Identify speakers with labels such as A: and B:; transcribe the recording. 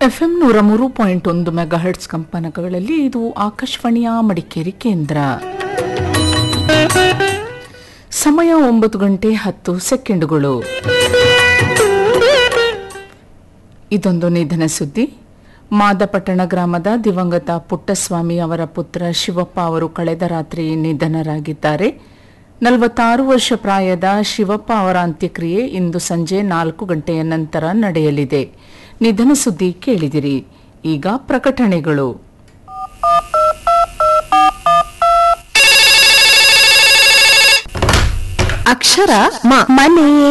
A: FM 103.1 megahertz ಕಂಪನಗಳಲ್ಲಿ ಇದು ಆಕಾಶವಾಣಿಯ ಮಡಿಕೇರಿ ಕೇಂದ್ರ. ಸಮಯ 9:10 ಇದೊಂದು ನಿಧನ ಸುದ್ದಿ. ಮಾದಪಟ್ಟಣ ಗ್ರಾಮದ ದಿವಂಗತ ಪುಟ್ಟಸ್ವಾಮಿ ಅವರ ಪುತ್ರ ಶಿವಪ್ಪ ಅವರು ಕಳೆದ ರಾತ್ರಿ ನಿಧನರಾಗಿದ್ದಾರೆ. 46 ವರ್ಷ ಪ್ರಾಯದ ಶಿವಪ್ಪ ಅವರ ಅಂತ್ಯಕ್ರಿಯೆ ಇಂದು ಸಂಜೆ 4 ಗಂಟೆಯ ನಂತರ ನಡೆಯಲಿದೆ. ನಿಧನ ಸುದ್ದಿ ಕೇಳಿದಿರಿ. ಈಗ ಪ್ರಕಟಣೆಗಳು.
B: ಅಕ್ಷರ ಮನೆ